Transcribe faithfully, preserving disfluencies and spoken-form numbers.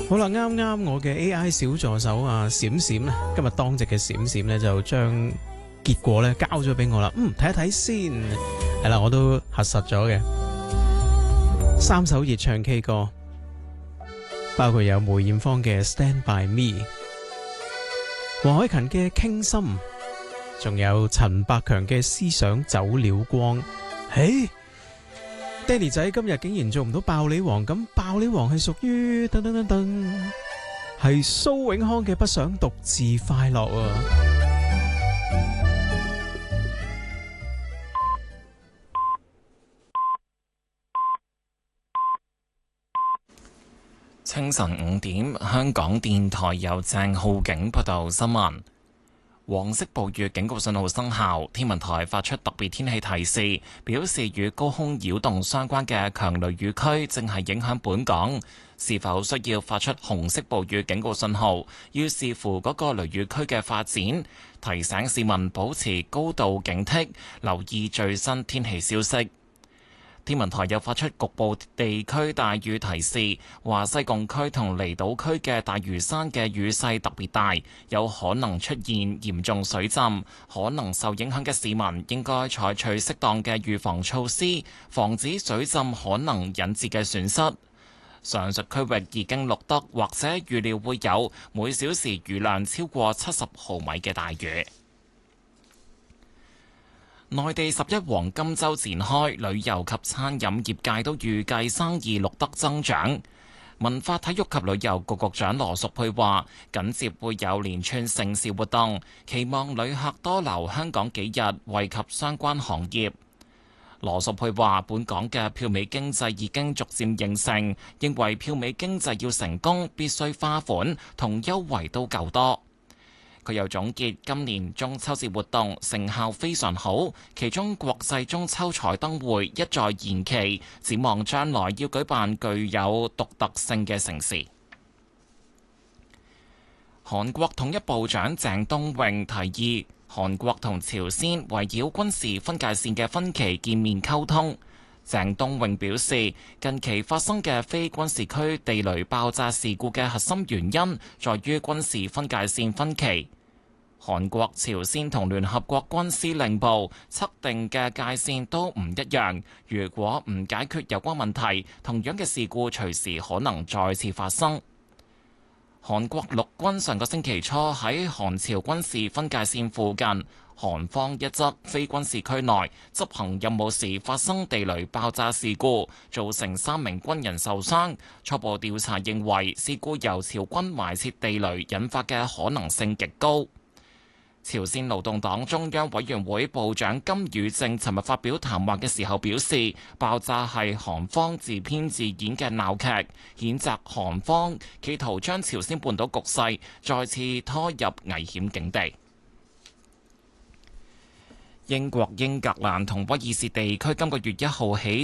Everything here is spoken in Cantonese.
好啦，啱啱我嘅 A I 小助手啊，閃閃咧，今日當值嘅閃閃咧，就將結果咧交咗俾我啦。嗯，睇一睇先，係啦，我都核實咗嘅。三首熱唱 K 歌，包括有梅艷芳嘅《Stand By Me》，黃凱芹嘅《傾心》，仲有陳百強嘅《思想走了光》。嘿，爹哋仔今日竟然做唔到爆你王，咁爆你王係屬於噔噔噔噔，係蘇永康嘅《不想獨自快樂》啊！ 清晨五點，香港電台由鄭浩景報道新聞。黃色暴雨警告信號生效，天文台發出特別天氣提示，表示與高空擾動相關嘅強雷雨區正係影響本港。是否需要發出紅色暴雨警告信號，要視乎嗰個雷雨區嘅發展。提醒市民保持高度警惕，留意最新天氣消息。天文台又發出局部地區大雨提示，話西貢區同離島區嘅大嶼山嘅雨勢特別大，有可能出現嚴重水浸，可能受影響嘅市民應該採取適當嘅預防措施，防止水浸可能引致嘅損失。上述區域已經錄得或者預料會有每小時雨量超過七十毫米嘅大雨。內地十一黃金週展開，旅遊及餐飲業界都預計生意錄得增長。文化體育及旅遊局局長羅淑佩話，緊接會有連串盛事活動，期望旅客多留香港幾日，惠及相關行業。羅淑佩話，本港嘅票美經濟已經逐漸形成，認為票美經濟要成功，必須花款同優惠都夠多。佢又總結今年中秋節活動成效非常好，其中國際中秋彩燈會一再延期，展望將來要舉辦具有獨特性嘅盛事。韓國統一部長鄭東穎提議韓國同朝鮮圍繞軍事分界線嘅分歧見面溝通。鄭東穎表示，近期發生嘅非軍事區地雷爆炸事故嘅核心原因在於軍事分界線分歧。韓國、朝鮮同聯合國軍司令部測定嘅界線都唔一樣，如果唔解決有關問題，同樣嘅事故隨時可能再次發生。韓國陸軍上個星期初喺韓朝軍事分界線附近韓方一側非軍事區內執行任務時發生地雷爆炸事故，造成三名軍人受傷。初步調查認為事故由朝軍埋設地雷引發嘅可能性極高。朝鮮勞動黨中央委員會部長金宇正尋日發表談話嘅時候表示，爆炸係韓方自編自演嘅鬧劇，譴責韓方企圖將朝鮮半島局勢再次拖入危險境地。英國英格蘭同威爾士地區今個月一號起